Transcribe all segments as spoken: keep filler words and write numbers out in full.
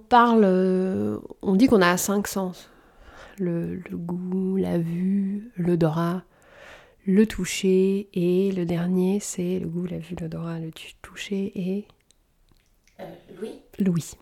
parle, euh, on dit qu'on a cinq sens. Le, le goût, la vue, l'odorat, le toucher, et le dernier, c'est le goût, la vue, l'odorat, le toucher et... Euh, Louis. L'ouïe.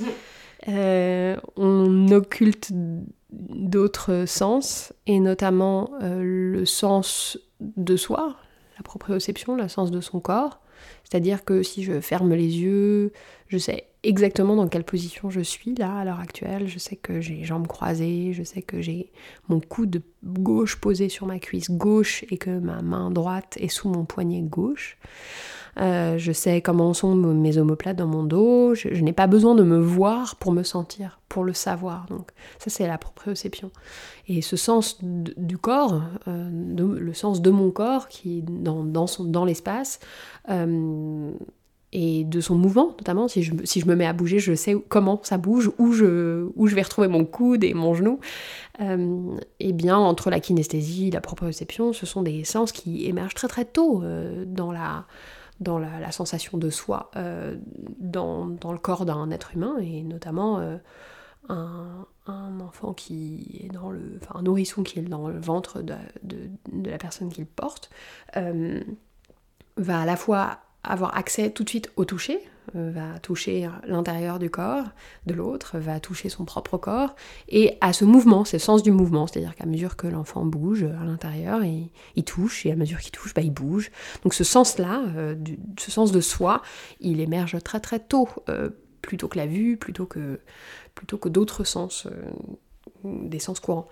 Euh, on occulte d'autres sens, et notamment euh, le sens de soi, la proprioception, le sens de son corps. C'est-à-dire que si je ferme les yeux, je sais exactement dans quelle position je suis là à l'heure actuelle. Je sais que j'ai les jambes croisées, je sais que j'ai mon coude gauche posé sur ma cuisse gauche et que ma main droite est sous mon poignet gauche. Euh, je sais comment sont mes omoplates dans mon dos. Je, je n'ai pas besoin de me voir pour me sentir, pour le savoir. Donc ça, c'est la proprioception. Et ce sens d- du corps, euh, de, le sens de mon corps qui est dans, dans, son, dans l'espace, euh, et de son mouvement, notamment. Si je, si je me mets à bouger, je sais comment ça bouge, où je, où je vais retrouver mon coude et mon genou. Euh, et bien, entre la kinesthésie et la proprioception, ce sont des sens qui émergent très très tôt euh, dans la... dans la, la sensation de soi, euh, dans, dans le corps d'un être humain, et notamment euh, un, un enfant qui est dans le... enfin, un nourrisson qui est dans le ventre de, de, de la personne qu'il porte, euh, va à la fois avoir accès tout de suite au toucher, euh, va toucher l'intérieur du corps de l'autre, va toucher son propre corps, et à ce mouvement, c'est le sens du mouvement, c'est-à-dire qu'à mesure que l'enfant bouge à l'intérieur, il, il touche, et à mesure qu'il touche, bah, il bouge. Donc ce sens-là, euh, du, ce sens de soi, il émerge très très tôt, euh, plutôt que la vue, plutôt que, plutôt que d'autres sens, euh, des sens courants.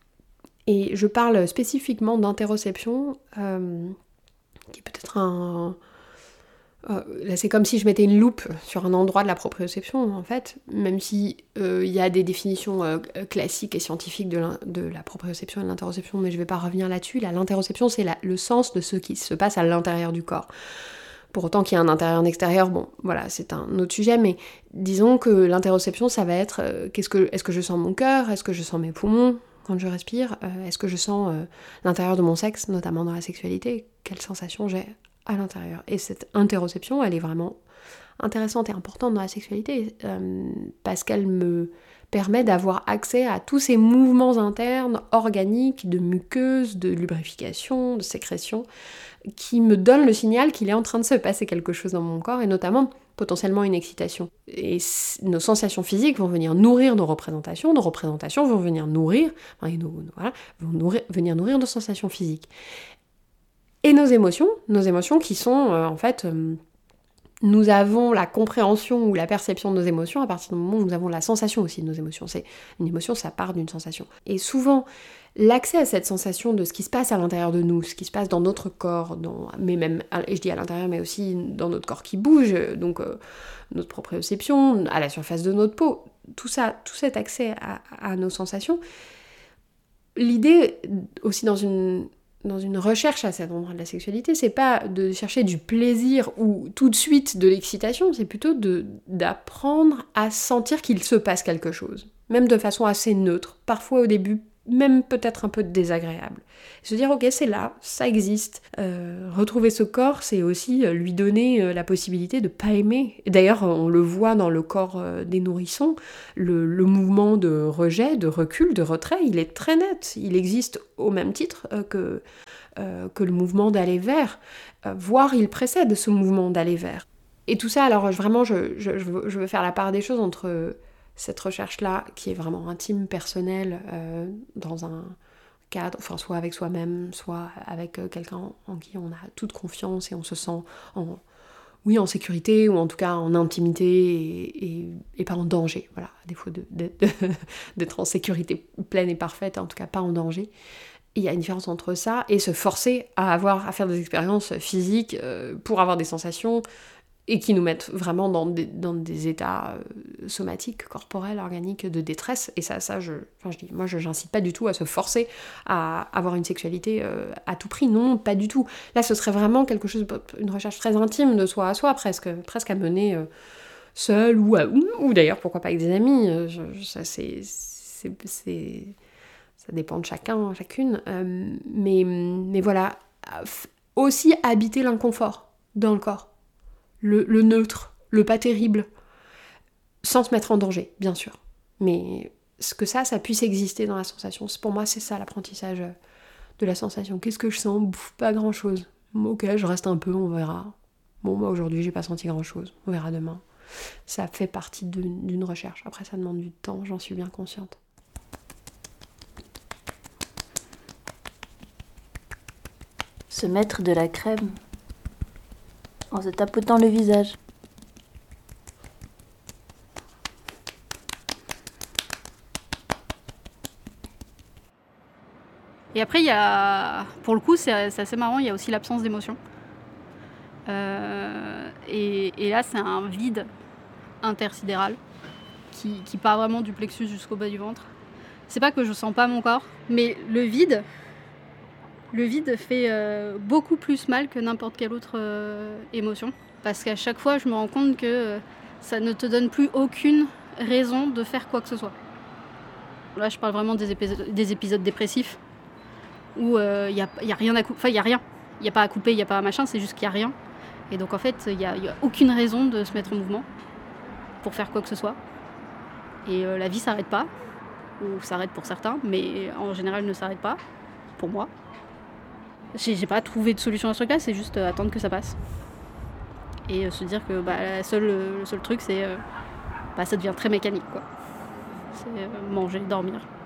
Et je parle spécifiquement d'interoception, euh, qui est peut-être un... Euh, là, c'est comme si je mettais une loupe sur un endroit de la proprioception, en fait, même si il euh, y a des définitions euh, classiques et scientifiques de, de la proprioception et de l'interoception, mais je vais pas revenir là-dessus. Là, l'interoception, c'est la, le sens de ce qui se passe à l'intérieur du corps. Pour autant qu'il y ait un intérieur et un extérieur, bon, voilà, c'est un autre sujet, mais disons que l'interoception, ça va être, euh, qu'est-ce que, est-ce que je sens mon cœur, est-ce que je sens mes poumons quand je respire, euh, est-ce que je sens euh, l'intérieur de mon sexe, notamment dans la sexualité, quelle sensation j'ai à l'intérieur. Et cette interoception, elle est vraiment intéressante et importante dans la sexualité, euh, parce qu'elle me permet d'avoir accès à tous ces mouvements internes, organiques, de muqueuse, de lubrification, de sécrétion, qui me donnent le signal qu'il est en train de se passer quelque chose dans mon corps, et notamment potentiellement une excitation. Et nos sensations physiques vont venir nourrir nos représentations, nos représentations vont venir nourrir, enfin, nos, voilà, vont nourrir, venir nourrir nos sensations physiques. Et nos émotions, nos émotions qui sont euh, en fait, euh, nous avons la compréhension ou la perception de nos émotions à partir du moment où nous avons la sensation aussi de nos émotions. C'est une émotion, ça part d'une sensation. Et souvent, l'accès à cette sensation de ce qui se passe à l'intérieur de nous, ce qui se passe dans notre corps, dans, mais même, et je dis à l'intérieur, mais aussi dans notre corps qui bouge, donc euh, notre proprioception, à la surface de notre peau, tout ça, tout cet accès à, à nos sensations. L'idée aussi dans une dans une recherche à cet endroit de la sexualité, c'est pas de chercher du plaisir ou tout de suite de l'excitation, c'est plutôt de, d'apprendre à sentir qu'il se passe quelque chose, même de façon assez neutre, parfois au début même peut-être un peu désagréable. Se dire ok, c'est là, ça existe. Euh, retrouver ce corps, c'est aussi lui donner la possibilité de pas aimer. Et d'ailleurs, on le voit dans le corps des nourrissons, le, le mouvement de rejet, de recul, de retrait, il est très net. Il existe au même titre que, euh, que le mouvement d'aller vers, euh, voire il précède ce mouvement d'aller vers. Et tout ça, alors vraiment, je, je, je, veux, je veux faire la part des choses entre cette recherche-là, qui est vraiment intime, personnelle, euh, dans un cadre, enfin soit avec soi-même, soit avec euh, quelqu'un en qui on a toute confiance et on se sent en, oui, en sécurité, ou en tout cas en intimité, et, et, et pas en danger, voilà, à défaut de, de, de, d'être en sécurité pleine et parfaite, en tout cas pas en danger. Il y a une différence entre ça et se forcer à avoir, à faire des expériences physiques euh, pour avoir des sensations, et qui nous mettent vraiment dans des, dans des états euh, somatiques, corporels, organiques, de détresse. Et ça, ça je, enfin, je dis, moi, je n'incite pas du tout à se forcer à avoir une sexualité euh, à tout prix. Non, pas du tout. Là, ce serait vraiment quelque chose, une recherche très intime de soi à soi, presque, presque à mener euh, seul, ou, à, ou, ou d'ailleurs, pourquoi pas avec des amis. Euh, je, je, ça, c'est, c'est, c'est, ça dépend de chacun, chacune. Euh, mais, mais voilà, aussi habiter l'inconfort dans le corps. Le, le neutre, le pas terrible. sans se mettre en danger, bien sûr. Mais ce que ça, ça puisse exister dans la sensation, pour moi, c'est ça l'apprentissage de la sensation. Qu'est-ce que je sens? Bouf, pas grand-chose. Ok, je reste un peu, on verra. Bon, moi aujourd'hui, j'ai pas senti grand-chose. On verra demain. Ça fait partie d'une, d'une recherche. Après, ça demande du temps, j'en suis bien consciente. Se mettre de la crème en se tapotant le visage. Et après, il y a, pour le coup, c'est, c'est assez marrant, il y a aussi l'absence d'émotion. Euh, et, et là, c'est un vide intersidéral qui, qui part vraiment du plexus jusqu'au bas du ventre. C'est pas que je sens pas mon corps, mais le vide, le vide fait euh, beaucoup plus mal que n'importe quelle autre euh, émotion. Parce qu'à chaque fois, je me rends compte que euh, ça ne te donne plus aucune raison de faire quoi que ce soit. Là, je parle vraiment des épisodes, des épisodes dépressifs où il euh, n'y a, y a rien à couper. Enfin, il n'y a rien. Il n'y a pas à couper, il n'y a pas à machin, c'est juste qu'il n'y a rien. Et donc, en fait, il n'y a, y a aucune raison de se mettre en mouvement pour faire quoi que ce soit. Et euh, la vie ne s'arrête pas, ou s'arrête pour certains, mais en général ne s'arrête pas, pour moi. J'ai, j'ai pas trouvé de solution à ce truc-là, c'est juste euh, attendre que ça passe. Et euh, se dire que bah, la seule, euh, le seul truc, c'est euh, bah, ça devient très mécanique, quoi. C'est euh, manger, dormir.